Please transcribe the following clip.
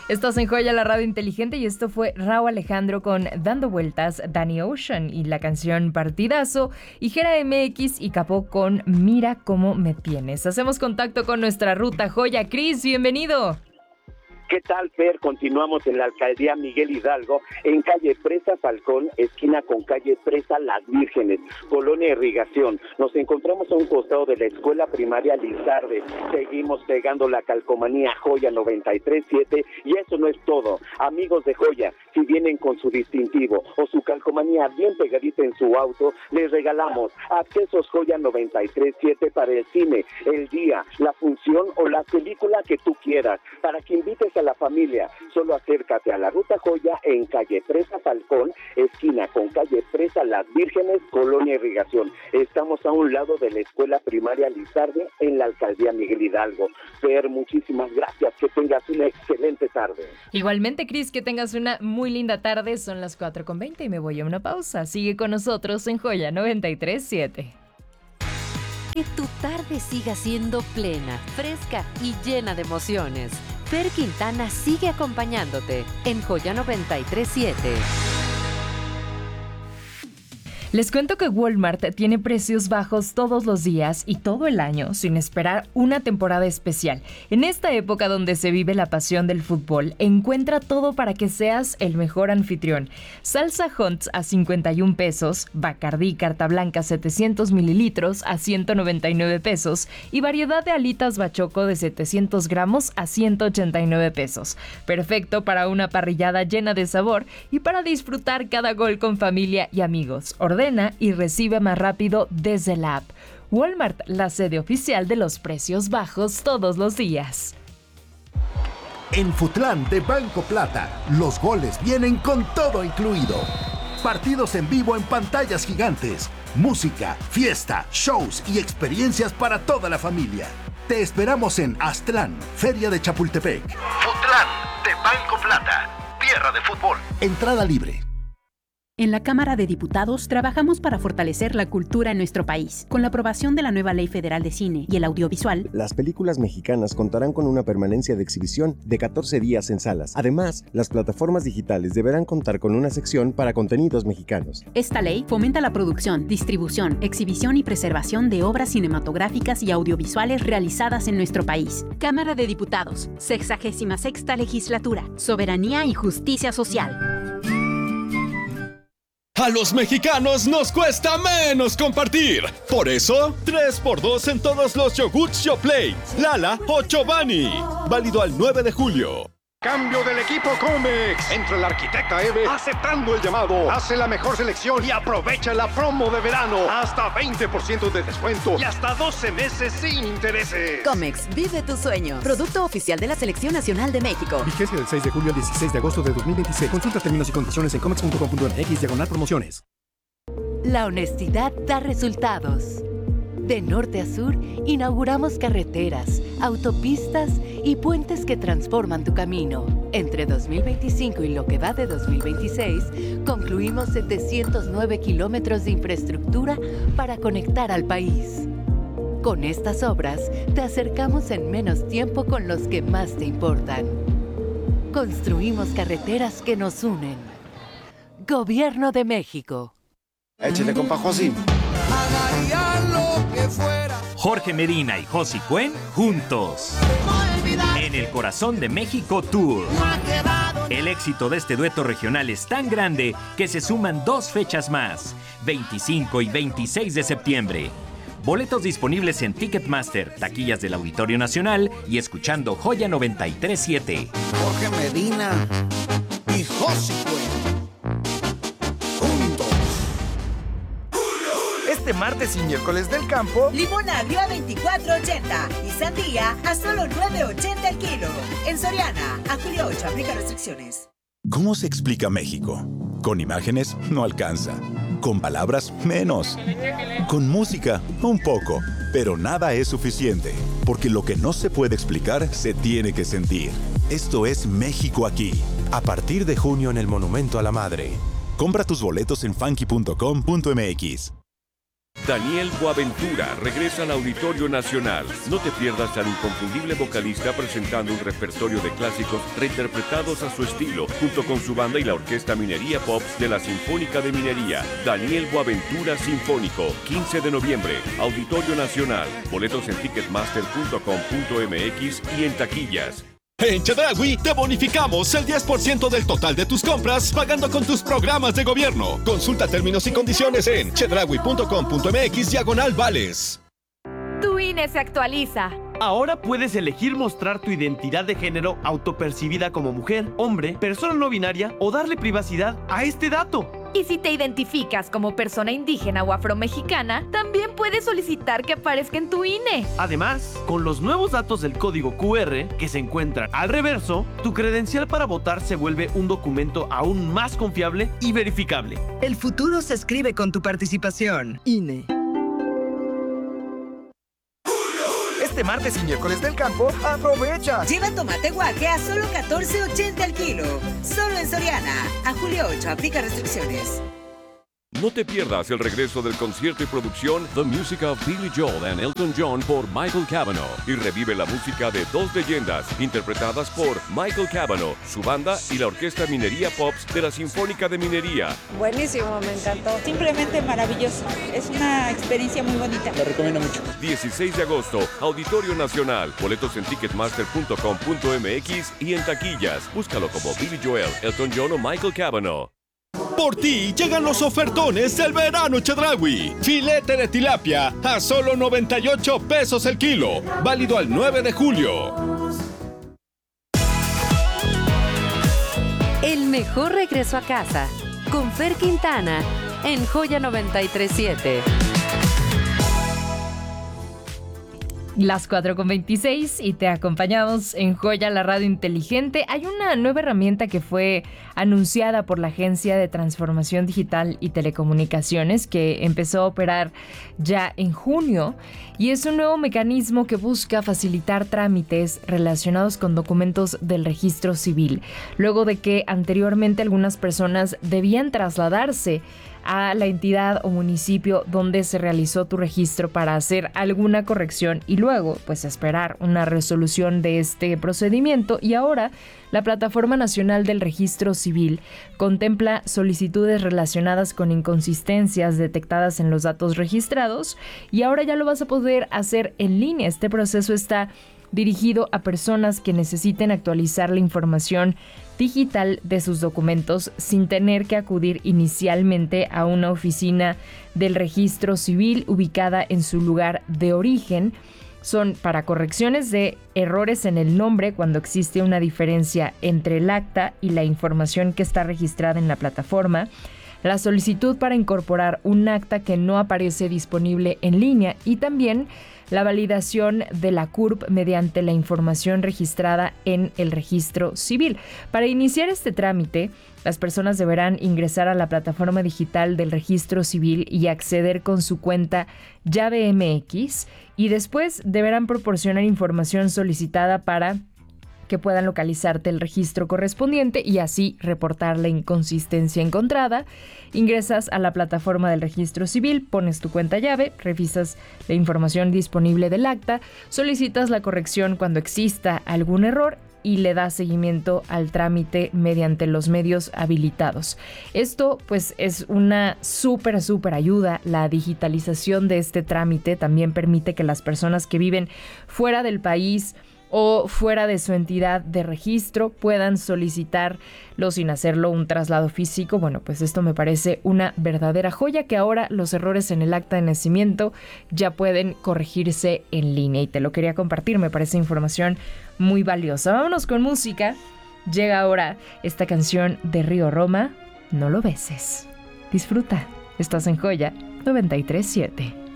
Estás en Joya, la radio inteligente, y esto fue Rauw Alejandro con Dando Vueltas, Danny Ocean y la canción Partidazo, y Jera MX y Capó con Mira Cómo Me Tienes. Hacemos contacto con nuestra ruta Joya. Cris, bienvenido. ¿Qué tal, Fer? Continuamos en la alcaldía Miguel Hidalgo, en calle Presa Falcón, esquina con calle Presa Las Vírgenes, Colonia Irrigación. Nos encontramos a un costado de la escuela primaria Lizarde. Seguimos pegando la calcomanía Joya 93.7, y eso no es todo. Amigos de Joya, si vienen con su distintivo o su calcomanía bien pegadita en su auto, les regalamos accesos Joya 93.7 para el cine, el día, la función o la película que tú quieras, para que invites a la familia. Solo acércate a la ruta Joya en calle Presa Falcón, esquina con calle Presa Las Vírgenes, Colonia Irrigación. Estamos a un lado de la escuela primaria Lizarde, en la alcaldía Miguel Hidalgo. Fer, muchísimas gracias, que tengas una excelente tarde. Igualmente, Cris, que tengas una muy linda tarde. Son las 4:20 y me voy a una pausa. Sigue con nosotros en Joya 93.7. Que tu tarde siga siendo plena, fresca y llena de emociones. Fer Quintana sigue acompañándote en Joya 93.7. Les cuento que Walmart tiene precios bajos todos los días y todo el año, sin esperar una temporada especial. En esta época donde se vive la pasión del fútbol, encuentra todo para que seas el mejor anfitrión. Salsa Hunts a 51 pesos, Bacardí Carta Blanca 700 mililitros a 199 pesos y variedad de alitas bachoco de 700 gramos a 189 pesos. Perfecto para una parrillada llena de sabor y para disfrutar cada gol con familia y amigos. Ordena y recibe más rápido desde la app. Walmart, la sede oficial de los precios bajos todos los días. En Futlán de Banco Plata, los goles vienen con todo incluido. Partidos en vivo en pantallas gigantes, música, fiesta, shows y experiencias para toda la familia. Te esperamos en Aztlán, Feria de Chapultepec. Futlán de Banco Plata, tierra de fútbol. Entrada libre. En la Cámara de Diputados trabajamos para fortalecer la cultura en nuestro país. Con la aprobación de la nueva Ley Federal de Cine y el Audiovisual, las películas mexicanas contarán con una permanencia de exhibición de 14 días en salas. Además, las plataformas digitales deberán contar con una sección para contenidos mexicanos. Esta ley fomenta la producción, distribución, exhibición y preservación de obras cinematográficas y audiovisuales realizadas en nuestro país. Cámara de Diputados, 66ª Legislatura, Soberanía y Justicia Social. A los mexicanos nos cuesta menos compartir. Por eso, 3x2 en todos los yogurts Yoplait, Lala o Chobani. Válido al 9 de julio. Cambio del equipo Comex. Entra la arquitecta Eve aceptando el llamado. Hace la mejor selección y aprovecha la promo de verano. Hasta 20% de descuento y hasta 12 meses sin intereses. Comex, vive tu sueño. Producto oficial de la Selección Nacional de México. Vigencia del 6 de julio al 16 de agosto de 2026. Consulta términos y condiciones en comex.com.mx/promociones. La honestidad da resultados. De norte a sur, inauguramos carreteras, autopistas y puentes que transforman tu camino. Entre 2025 y lo que va de 2026, concluimos 709 kilómetros de infraestructura para conectar al país. Con estas obras, te acercamos en menos tiempo con los que más te importan. Construimos carreteras que nos unen. Gobierno de México. Échale, compa Josi. Jorge Medina y Josi Cuen juntos en el Corazón de México Tour. El éxito de este dueto regional es tan grande que se suman 2 fechas más, 25 y 26 de septiembre. Boletos disponibles en Ticketmaster, taquillas del Auditorio Nacional y escuchando Joya 93.7. Jorge Medina y Josi Cuen. Este martes y miércoles del campo, limón agrio a 24.80 y sandía a solo 9.80 el kilo. En Soriana, a julio 8, aplica restricciones. ¿Cómo se explica México? Con imágenes no alcanza. Con palabras menos. Con música un poco. Pero nada es suficiente. Porque lo que no se puede explicar se tiene que sentir. Esto es México aquí. A partir de junio en el Monumento a la Madre. Compra tus boletos en funky.com.mx. Daniel Boaventura regresa al Auditorio Nacional. No te pierdas al inconfundible vocalista presentando un repertorio de clásicos reinterpretados a su estilo, junto con su banda y la Orquesta Minería Pops de la Sinfónica de Minería. Daniel Boaventura Sinfónico, 15 de noviembre, Auditorio Nacional. Boletos en ticketmaster.com.mx y en taquillas. En Chedraui te bonificamos el 10% del total de tus compras pagando con tus programas de gobierno. Consulta términos y condiciones en chedraui.com.mx/vales. Tu INE se actualiza. Ahora puedes elegir mostrar tu identidad de género autopercibida como mujer, hombre, persona no binaria o darle privacidad a este dato. Y si te identificas como persona indígena o afromexicana, también puedes solicitar que aparezca en tu INE. Además, con los nuevos datos del código QR que se encuentran al reverso, tu credencial para votar se vuelve un documento aún más confiable y verificable. El futuro se escribe con tu participación. INE. Este martes y miércoles del campo, aprovecha. Lleva tomate guaje a solo $14.80 el kilo. Solo en Soriana. A julio 8, aplica restricciones. No te pierdas el regreso del concierto y producción The Music of Billy Joel and Elton John por Michael Cavanaugh y revive la música de dos leyendas interpretadas por Michael Cavanaugh, su banda y la Orquesta Minería Pops de la Sinfónica de Minería. Buenísimo, me encantó. Simplemente maravilloso. Es una experiencia muy bonita. Lo recomiendo mucho. 16 de agosto, Auditorio Nacional. Boletos en ticketmaster.com.mx y en taquillas. Búscalo como Billy Joel, Elton John o Michael Cavanaugh. Por ti llegan los ofertones del verano Chedraui. Filete de tilapia a solo 98 pesos el kilo. Válido al 9 de julio. El mejor regreso a casa con Fer Quintana en Joya 93.7. Las 4:26 y te acompañamos en Joya, la radio inteligente. Hay una nueva herramienta que fue anunciada por la Agencia de Transformación Digital y Telecomunicaciones que empezó a operar ya en junio y es un nuevo mecanismo que busca facilitar trámites relacionados con documentos del registro civil, luego de que anteriormente algunas personas debían trasladarse a la entidad o municipio donde se realizó tu registro para hacer alguna corrección y luego pues esperar una resolución de este procedimiento. Y ahora la Plataforma Nacional del Registro Civil contempla solicitudes relacionadas con inconsistencias detectadas en los datos registrados y ahora ya lo vas a poder hacer en línea. Este proceso está dirigido a personas que necesiten actualizar la información digital de sus documentos sin tener que acudir inicialmente a una oficina del registro civil ubicada en su lugar de origen. Son para correcciones de errores en el nombre cuando existe una diferencia entre el acta y la información que está registrada en la plataforma, la solicitud para incorporar un acta que no aparece disponible en línea y también la validación de la CURP mediante la información registrada en el registro civil. Para iniciar este trámite, las personas deberán ingresar a la plataforma digital del registro civil y acceder con su cuenta llave MX y después deberán proporcionar información solicitada para que puedan localizarte el registro correspondiente y así reportar la inconsistencia encontrada. Ingresas a la plataforma del registro civil, pones tu cuenta llave, revisas la información disponible del acta, solicitas la corrección cuando exista algún error y le das seguimiento al trámite mediante los medios habilitados. Esto pues es una súper ayuda. La digitalización de este trámite también permite que las personas que viven fuera del país o fuera de su entidad de registro puedan solicitarlo sin hacerlo un traslado físico. Bueno, pues esto me parece una verdadera joya, que ahora los errores en el acta de nacimiento ya pueden corregirse en línea y te lo quería compartir, me parece información muy valiosa. Vámonos con música. Llega ahora esta canción de Río Roma, No lo beses. Disfruta, estás en Joya 93.7.